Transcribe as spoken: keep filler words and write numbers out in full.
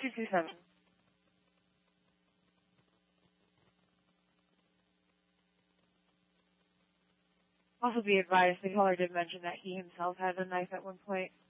two two seven. Also be advised, the caller did mention that he himself had a knife at one point.